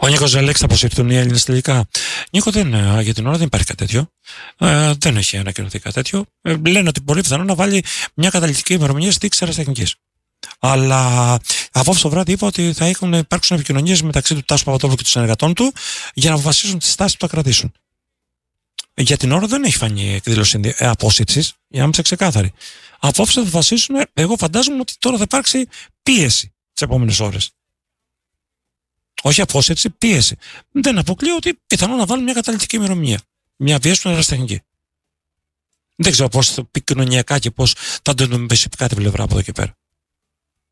Ο Νίκος Ζελέξ θα αποσυρθούν οι Έλληνες τελικά. Νίκο, για την ώρα δεν υπάρχει κάτι τέτοιο. Δεν έχει ανακοινωθεί κάτι τέτοιο. Λένε ότι πολύ πιθανό να βάλει μια καταληκτική ημερομηνία στη δίκηση αεραστεχνικής. Αλλά απόψε το βράδυ είπα ότι θα υπάρξουν επικοινωνίες μεταξύ του Τάσου Παπαδόπουλου και των συνεργατών του για να αποφασίσουν τη στάση που θα κρατήσουν. Για την ώρα δεν έχει φανεί εκδήλωση απόσυρσης, για να είμαι ξεκάθαρη. Απόψε θα αποφασίσουν, εγώ φαντάζομαι ότι τώρα θα υπάρξει πίεση τις επόμενες ώρες. Όχι απόσυρση, πίεση. Δεν αποκλείω ότι πιθανόν να βάλουν μια καταληκτική ημερομηνία. Μια πίεση του αεραστεχνική. Δεν ξέρω πώς επικοινωνιακά και πώς θα το αντιμετωπίσει κάθε πλευρά από εδώ και πέρα.